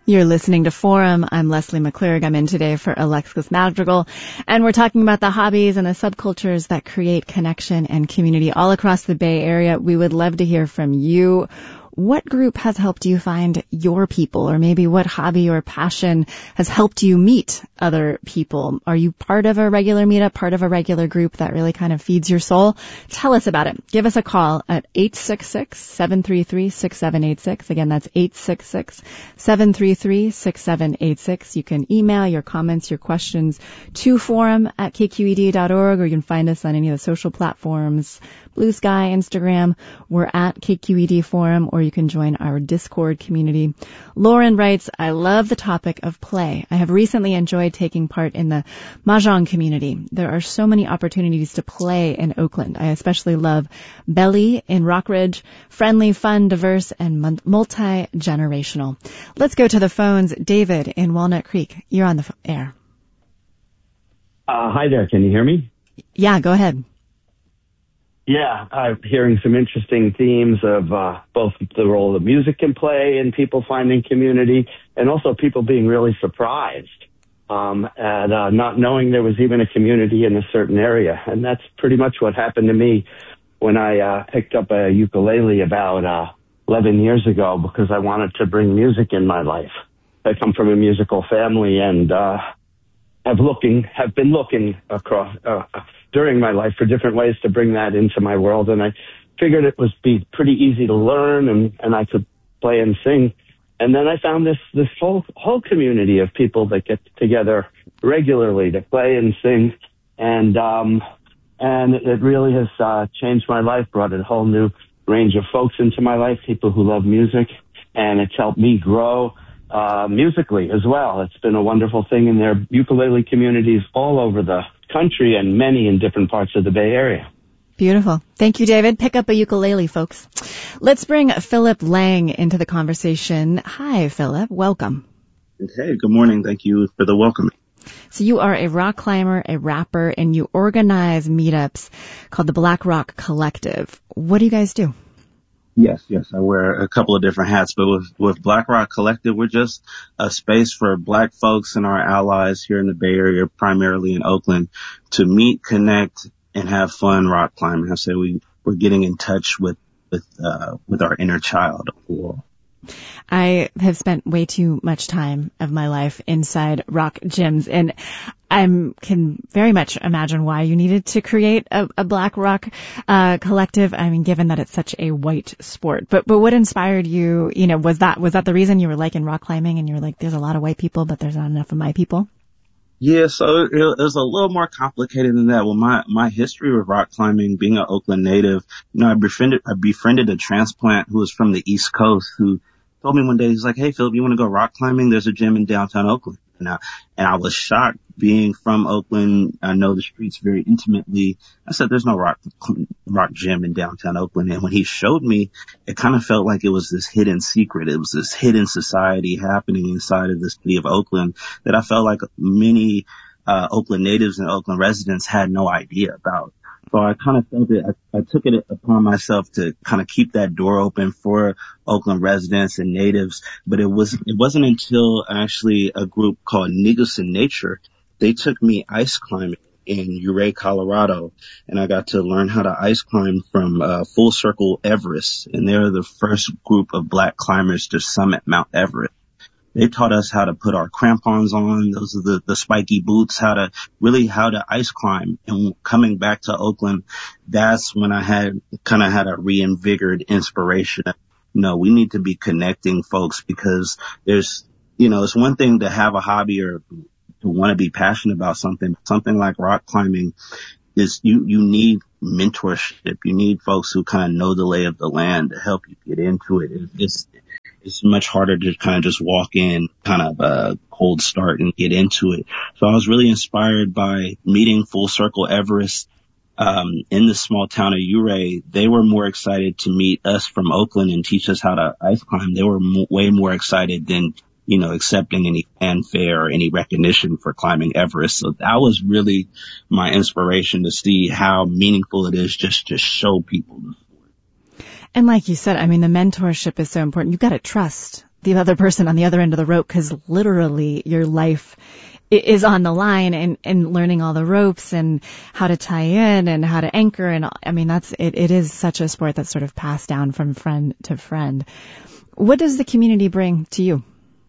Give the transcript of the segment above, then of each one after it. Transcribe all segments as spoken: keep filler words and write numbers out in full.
You're listening to Forum. I'm Leslie McClurg. I'm in today for Alexis Madrigal, and we're talking about the hobbies and the subcultures that create connection and community all across the Bay Area. We would love to hear from you. What group has helped you find your people, or maybe what hobby or passion has helped you meet other people? Are you part of a regular meetup, part of a regular group that really kind of feeds your soul? Tell us about it. Give us a call at eight six six, seven three three, six seven eight six. Again, that's eight six six, seven three three, six seven eight six. You can email your comments, your questions to forum at k q e d dot org, or you can find us on any of the social platforms, Blue Sky, Instagram. We're at K Q E D Forum, or you can join our Discord community. Lauren writes, I love the topic of play. I have recently enjoyed taking part in the Mahjong community. There are so many opportunities to play in Oakland. I especially love Belly in Rockridge. Friendly, fun, diverse, and multi-generational. Let's go to the phones. David in Walnut Creek, you're on the air. Uh, hi there. Can you hear me? Yeah, go ahead. Yeah, I'm hearing some interesting themes of uh, both the role of music can play in people finding community, and also people being really surprised um, at uh, not knowing there was even a community in a certain area. And that's pretty much what happened to me when I uh, picked up a ukulele about uh, eleven years ago, because I wanted to bring music in my life. I come from a musical family, and uh, have looking have been looking across. Uh, during my life for different ways to bring that into my world. And I figured it was be pretty easy to learn, and, and I could play and sing. And then I found this, this whole, whole community of people that get together regularly to play and sing. And, um, and it really has, uh, changed my life, brought a whole new range of folks into my life, people who love music, and it's helped me grow, uh, musically as well. It's been a wonderful thing, and there are ukulele communities all over the country and many in different parts of the Bay Area. Beautiful. Thank you, David. Pick up a ukulele, folks. Let's bring Philip Lang into the conversation. Hi, Philip. Welcome. Hey, good morning. Thank you for the welcome. So you are a rock climber, a rapper, and you organize meetups called the Black Rock Collective. What do you guys do? Yes, yes, I wear a couple of different hats, but with, with Black Rock Collective, we're just a space for Black folks and our allies here in the Bay Area, primarily in Oakland, to meet, connect, and have fun rock climbing. I say we, we're getting in touch with, with, uh, with our inner child. I have spent way too much time of my life inside rock gyms, and I can very much imagine why you needed to create a, a Black Rock uh, collective. I mean, given that it's such a white sport. But but what inspired you? You know, was that was that the reason you were like in rock climbing, and you were like, there's a lot of white people, but there's not enough of my people? Yeah, so it, it was a little more complicated than that. Well, my my history with rock climbing, being an Oakland native, you know, I befriended I befriended a transplant who was from the East Coast who told me one day, he's like, hey, Philip, you want to go rock climbing? There's a gym in downtown Oakland. And I, and I was shocked being from Oakland. I know the streets very intimately. I said, there's no rock, rock gym in downtown Oakland. And when he showed me, it kind of felt like it was this hidden secret. It was this hidden society happening inside of the city of Oakland that I felt like many, uh, Oakland natives and Oakland residents had no idea about. So I kind of felt it, I, I took it upon myself to kind of keep that door open for Oakland residents and natives. But it was, it wasn't until actually a group called Niggas in Nature, they took me ice climbing in Ouray, Colorado, and I got to learn how to ice climb from, uh, Full Circle Everest. And they're the first group of Black climbers to summit Mount Everest. They taught us how to put our crampons on. Those are the, the spiky boots, how to really how to ice climb. And coming back to Oakland, that's when I had kind of had a reinvigorated inspiration. You know, we need to be connecting folks, because there's, you know, it's one thing to have a hobby or to want to be passionate about something. Something like rock climbing is you, you need mentorship. You need folks who kind of know the lay of the land to help you get into it. It's, it's much harder to kind of just walk in, kind of a cold start and get into it. So I was really inspired by meeting Full Circle Everest, um, in the small town of Ouray. They were more excited to meet us from Oakland and teach us how to ice climb. They were m- way more excited than, you know, accepting any fanfare or any recognition for climbing Everest. So that was really my inspiration to see how meaningful it is just to show people. And like you said, I mean, the mentorship is so important. You've got to trust the other person on the other end of the rope, because literally your life is on the line, and, and learning all the ropes and how to tie in and how to anchor. And I mean, that's, it, it is such a sport that's sort of passed down from friend to friend. What does the community bring to you?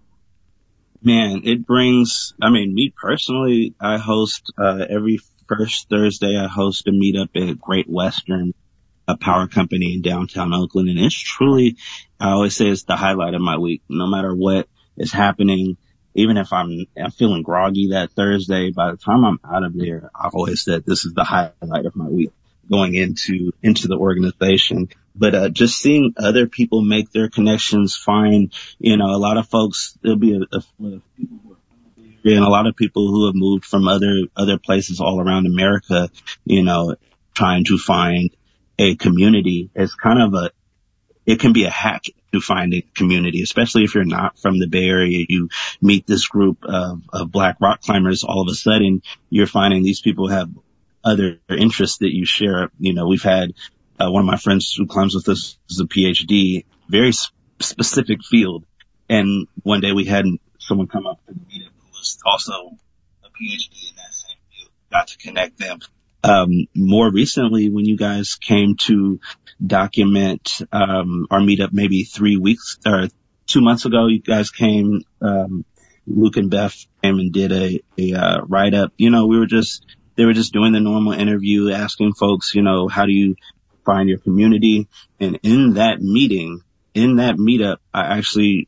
Man, it brings, I mean, me personally, I host, uh, every first Thursday, I host a meetup at Great Western, a power company in downtown Oakland. And it's truly, I always say it's the highlight of my week. No matter what is happening, even if I'm, I'm feeling groggy that Thursday, by the time I'm out of there, I've always said this is the highlight of my week going into, into the organization. But, uh, just seeing other people make their connections, find, you know, a lot of folks, there'll be a, a, a people who are and a lot of people who have moved from other, other places all around America, you know, trying to find a community. It's kind of a, it can be a hack to find a community, especially if you're not from the Bay Area. You meet this group of, of Black rock climbers. All of a sudden, you're finding these people have other interests that you share. You know, we've had uh, one of my friends who climbs with us is a P H D, very sp- specific field. And one day we had someone come up to the meetup who was also a P H D in that same field. Got to connect them. Um, more recently, when you guys came to document, um, our meetup maybe three weeks or two months ago, you guys came, um, Luke and Beth came and did a, a, uh, write up. You know, we were just, they were just doing the normal interview, asking folks, you know, how do you find your community? And in that meeting, in that meetup, I actually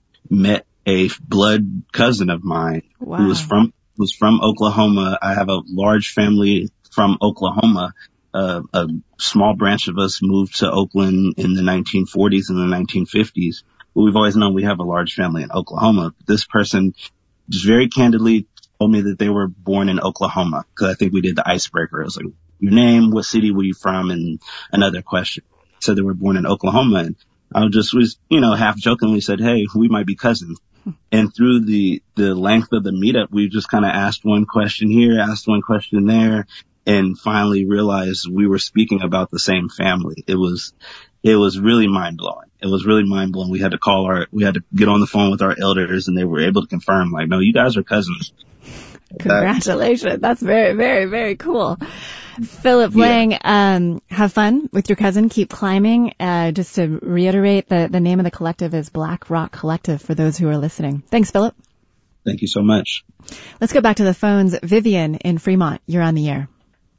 met a blood cousin of mine. Wow. who was from, was from Oklahoma. I have a large family from Oklahoma. Uh, a small branch of us moved to Oakland in the nineteen forties and the nineteen fifties. But we've always known we have a large family in Oklahoma. This person just very candidly told me that they were born in Oklahoma, because I think we did the icebreaker. It was like, your name, what city were you from, and another question. So they were born in Oklahoma, and I just was, you know, half jokingly said, hey, we might be cousins. And through the, the length of the meetup, we just kind of asked one question here, asked one question there, and finally realized we were speaking about the same family. It was, it was really mind blowing. It was really mind blowing. We had to call our, we had to get on the phone with our elders, and they were able to confirm, like, no, you guys are cousins. Congratulations. That's very, very, very cool. Philip yeah. Lang, um, have fun with your cousin. Keep climbing. Uh, just to reiterate, the, the name of the collective is Black Rock Collective for those who are listening. Thanks, Philip. Thank you so much. Let's go back to the phones. Vivian in Fremont, you're on the air.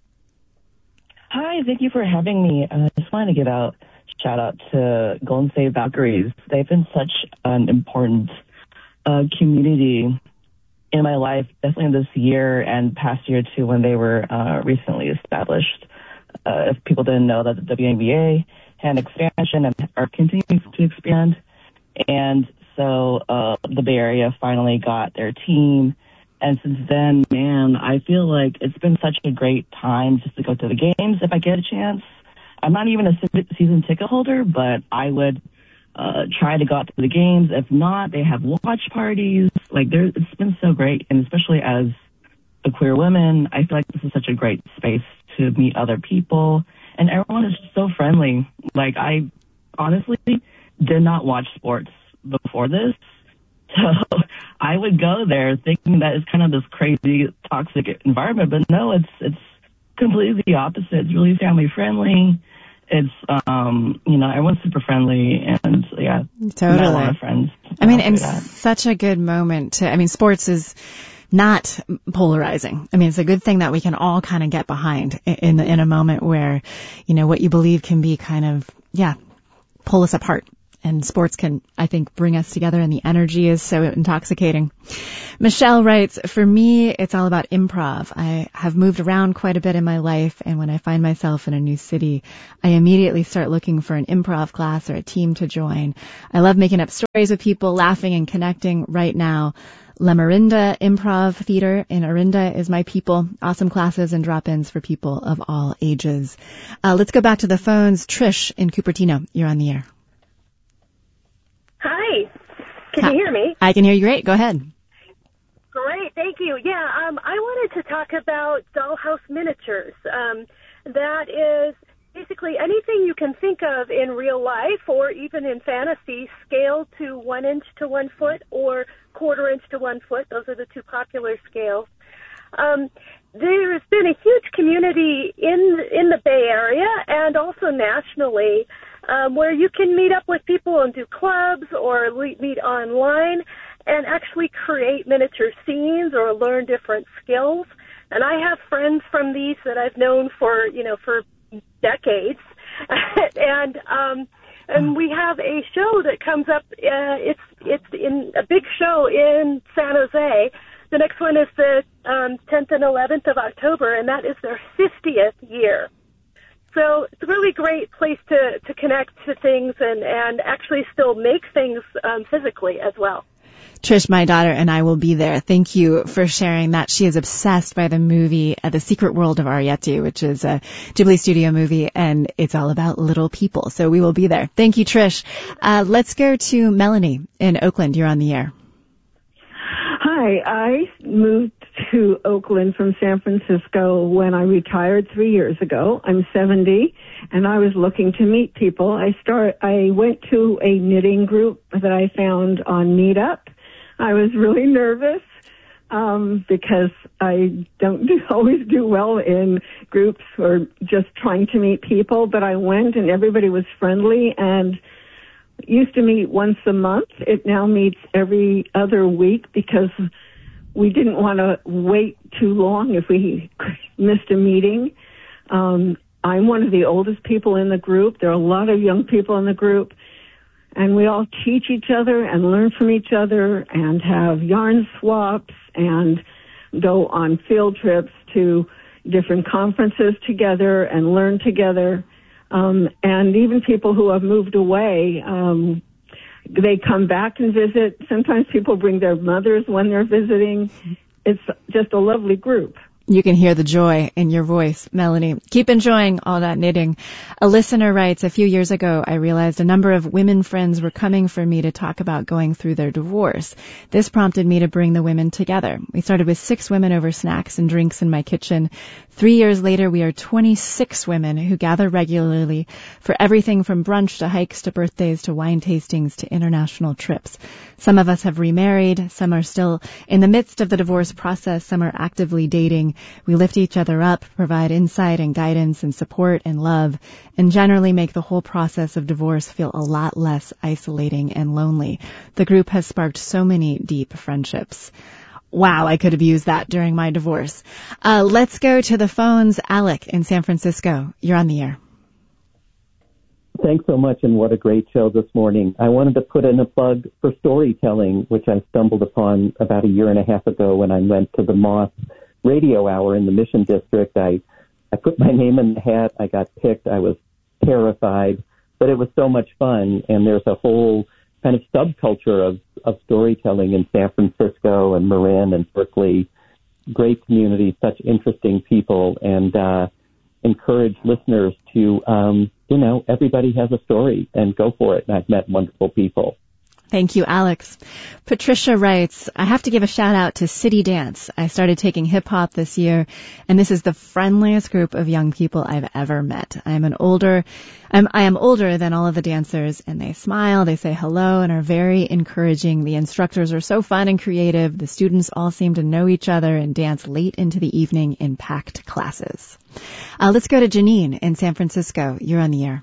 Hi, thank you for having me. I uh, just wanted to give out shout out to Golden State Valkyries. They've been such an important uh, community in my life, definitely this year and past year too, when they were uh, recently established. Uh, if people didn't know that the W N B A had expansion and are continuing to expand, and so uh, the Bay Area finally got their team. And since then, man, I feel like it's been such a great time just to go to the games if I get a chance. I'm not even a season ticket holder, but I would uh, try to go out to the games. If not, they have watch parties. Like, there, it's been so great. And especially as a queer woman, I feel like this is such a great space to meet other people. And everyone is so friendly. Like, I honestly did not watch sports before this. So I would go there thinking that it's kind of this crazy, toxic environment, but no, it's it's completely the opposite. It's really family friendly. It's um, you know, everyone's super friendly, and yeah, totally. Met a lot of friends. I mean, and such a good moment to. I mean, sports is not polarizing. I mean, it's a good thing that we can all kind of get behind in in a moment where, you know, what you believe can be kind of yeah, pull us apart. And sports can, I think, bring us together, and the energy is so intoxicating. Michelle writes, for me, it's all about improv. I have moved around quite a bit in my life, and when I find myself in a new city, I immediately start looking for an improv class or a team to join. I love making up stories with people, laughing and connecting. Right now, La Marinda Improv Theater in Orinda is my people. Awesome classes and drop-ins for people of all ages. Uh, let's go back to the phones. Trish in Cupertino, you're on the air. Hi. Can Hi. you hear me? I can hear you great. Go ahead. Great. Thank you. Yeah, um, I wanted to talk about Dollhouse Miniatures. Um, that is basically anything you can think of in real life or even in fantasy scaled to one inch to one foot or quarter inch to one foot. Those are the two popular scales. Um, there has been a huge community in in the Bay Area and also nationally um, where you can meet up with people and do clubs or le- meet online and actually create miniature scenes or learn different skills. And I have friends from these that I've known for, you know, for decades. and um, and we have a show that comes up. Uh, it's it's in a big show in San Jose. The next one is the um, tenth and eleventh of October, and that is their fiftieth year. So it's a really great place to, to connect to things and, and actually still make things um, physically as well. Trish, my daughter, and I will be there. Thank you for sharing that. She is obsessed by the movie uh, The Secret World of Arrietty, which is a Ghibli studio movie, and it's all about little people. So we will be there. Thank you, Trish. Uh, let's go to Melanie in Oakland. You're on the air. Hi, I moved to Oakland from San Francisco when I retired three years ago. I'm seventy, and I was looking to meet people. I start. I went to a knitting group that I found on Meetup. I was really nervous um, because I don't do, always do well in groups or just trying to meet people, but I went and everybody was friendly and used to meet once a month. It now meets every other week because we didn't want to wait too long if we missed a meeting. Um, I'm one of the oldest people in the group. There are a lot of young people in the group, and we all teach each other and learn from each other and have yarn swaps and go on field trips to different conferences together and learn together. Um, and even people who have moved away, um, they come back and visit. Sometimes people bring their mothers when they're visiting. It's just a lovely group. You can hear the joy in your voice, Melanie. Keep enjoying all that knitting. A listener writes, a few years ago, I realized a number of women friends were coming for me to talk about going through their divorce. This prompted me to bring the women together. We started with six women over snacks and drinks in my kitchen. Three years later, we are twenty-six women who gather regularly for everything from brunch to hikes to birthdays to wine tastings to international trips. Some of us have remarried. Some are still in the midst of the divorce process. Some are actively dating. We lift each other up, provide insight and guidance and support and love, and generally make the whole process of divorce feel a lot less isolating and lonely. The group has sparked so many deep friendships. Wow, I could have used that during my divorce. Uh, let's go to the phones. Alec in San Francisco. You're on the air. Thanks so much, and what a great show this morning. I wanted to put in a plug for storytelling, which I stumbled upon about a year and a half ago when I went to the Moss Radio Hour in the Mission District. I, I put my name in the hat. I got picked. I was terrified, but it was so much fun, and there's a whole kind of subculture of, of storytelling in San Francisco and Marin and Berkeley. Great community, such interesting people, and uh, encourage listeners to, um, you know, everybody has a story, and go for it. And I've met wonderful people. Thank you, Alex. Patricia writes, I have to give a shout out to City Dance. I started taking hip hop this year, and this is the friendliest group of young people I've ever met. I am an older, I'm, I am older than all of the dancers, and they smile, they say hello, and are very encouraging. The instructors are so fun and creative. The students all seem to know each other and dance late into the evening in packed classes. Uh, let's go to Janine in San Francisco. You're on the air.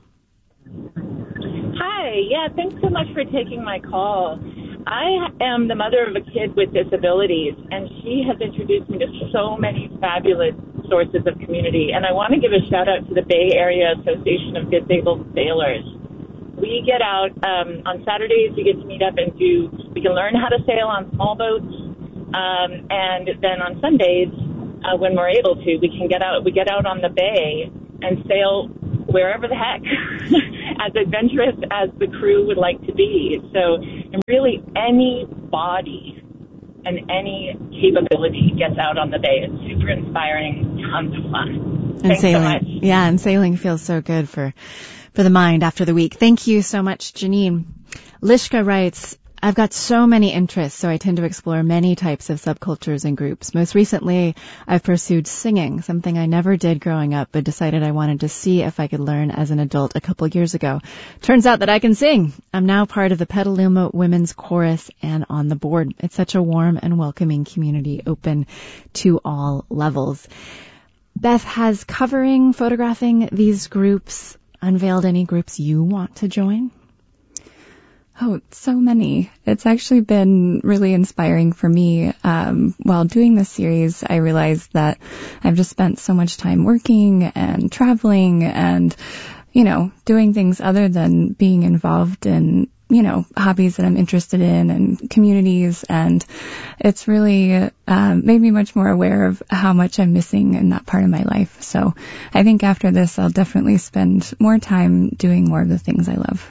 Hi, yeah, thanks so much for taking my call. I am the mother of a kid with disabilities, and she has introduced me to so many fabulous sources of community, and I want to give a shout out to the Bay Area Association of Disabled Sailors. We get out um, on Saturdays, we get to meet up and do, we can learn how to sail on small boats, um, and then on Sundays, uh, when we're able to, we can get out, we get out on the bay and sail wherever the heck, as adventurous as the crew would like to be. So really any body and any capability gets out on the bay. It's super inspiring, tons of fun. And Thanks sailing, so much. Yeah, and sailing feels so good for, for the mind after the week. Thank you so much, Janine. Lishka writes, I've got so many interests, so I tend to explore many types of subcultures and groups. Most recently, I've pursued singing, something I never did growing up, but decided I wanted to see if I could learn as an adult a couple years ago. Turns out that I can sing. I'm now part of the Petaluma Women's Chorus and on the board. It's such a warm and welcoming community, open to all levels. Beth, has covering, photographing these groups unveiled any groups you want to join? Oh, so many. It's actually been really inspiring for me. Um, while doing this series, I realized that I've just spent so much time working and traveling and, you know, doing things other than being involved in, you know, hobbies that I'm interested in and communities. And it's really um, made me much more aware of how much I'm missing in that part of my life. So I think after this, I'll definitely spend more time doing more of the things I love.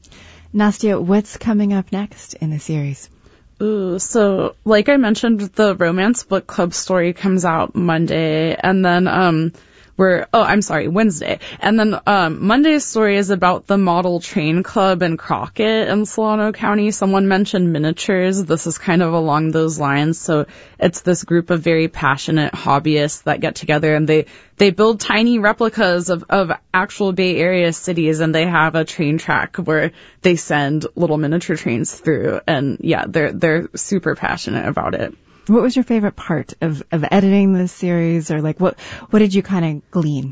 Nastia, what's coming up next in the series? Ooh, so like I mentioned, the Romance Book Club story comes out Monday, and then um we're oh I'm sorry Wednesday, and then um Monday's story is about the Model Train Club in Crockett in Solano County. Someone mentioned miniatures. This is kind of along those lines. So it's this group of very passionate hobbyists that get together and they they build tiny replicas of of actual Bay Area cities, and they have a train track where they send little miniature trains through. And yeah, they're they're super passionate about it. What was your favorite part of, of editing this series, or like what what did you kind of glean?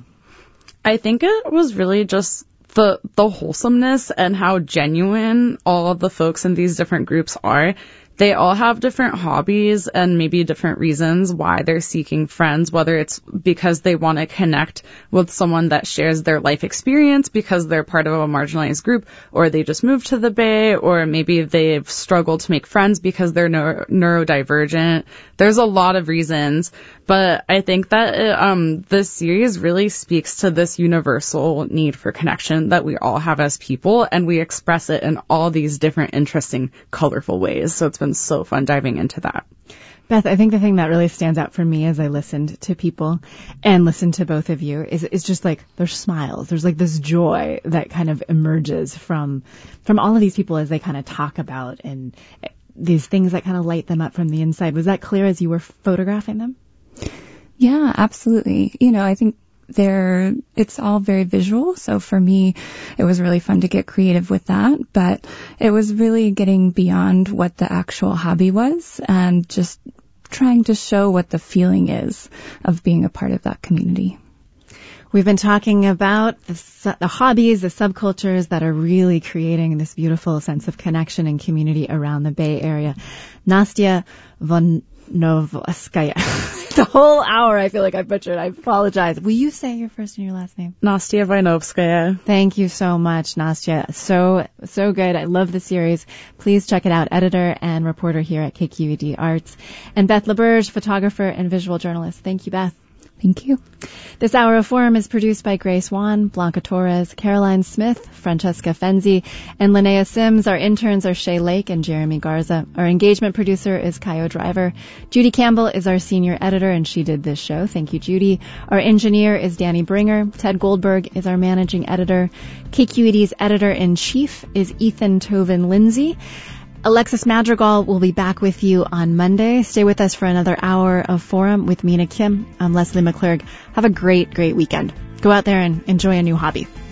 I think it was really just the the wholesomeness and how genuine all of the folks in these different groups are. They all have different hobbies and maybe different reasons why they're seeking friends, whether it's because they want to connect with someone that shares their life experience because they're part of a marginalized group, or they just moved to the Bay, or maybe they've struggled to make friends because they're neuro- neurodivergent. There's a lot of reasons, but I think that it, um this series really speaks to this universal need for connection that we all have as people, and we express it in all these different, interesting, colorful ways. So it's been so fun diving into that. Beth, I think the thing that really stands out for me as I listened to people and listened to both of you is is just like there's smiles. There's like this joy that kind of emerges from from all of these people as they kind of talk about and these things that kind of light them up from the inside. Was that clear as you were photographing them? Yeah, absolutely. You know, I think they're, it's all very visual. So for me, it was really fun to get creative with that, but it was really getting beyond what the actual hobby was and just trying to show what the feeling is of being a part of that community. We've been talking about the, the hobbies, the subcultures that are really creating this beautiful sense of connection and community around the Bay Area. Nastia Vonovskaya. The whole hour I feel like I butchered. I apologize. Will you say your first and your last name? Nastia Vonovskaya. Thank you so much, Nastia. So, so good. I love the series. Please check it out. Editor and reporter here at K Q E D Arts. And Beth LaBerge, photographer and visual journalist. Thank you, Beth. Thank you. This hour of Forum is produced by Grace Wan, Blanca Torres, Caroline Smith, Francesca Fenzi, and Linnea Sims. Our interns are Shay Lake and Jeremy Garza. Our engagement producer is Kyo Driver. Judy Campbell is our senior editor, and she did this show. Thank you, Judy. Our engineer is Danny Bringer. Ted Goldberg is our managing editor. K Q E D's editor-in-chief is Ethan Toven Lindsay. Alexis Madrigal will be back with you on Monday. Stay with us for another hour of Forum with Mina Kim. I'm Leslie McClurg. Have a great, great weekend. Go out there and enjoy a new hobby.